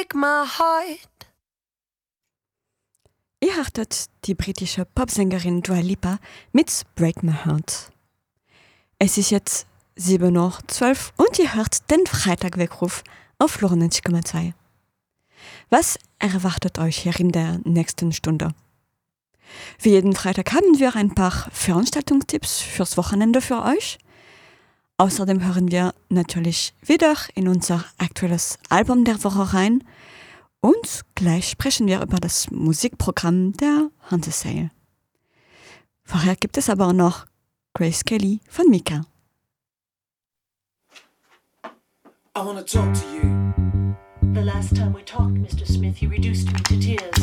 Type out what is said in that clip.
My heart. Ihr hörtet die britische Popsängerin Dua Lipa mit Break My Heart. Es ist jetzt 7:12 Uhr und ihr hört den Freitagweckruf auf 94,2. Was erwartet euch hier in der nächsten Stunde? Wie jeden Freitag haben wir ein paar Veranstaltungstipps fürs Wochenende für euch. Außerdem hören wir natürlich wieder in unser aktuelles Album der Woche rein. Und gleich sprechen wir über das Musikprogramm der Hunter Sale. Vorher gibt es aber noch Grace Kelly von Mika. I wanna talk to you. The last time we talked, Mr. Smith, you reduced me to tears.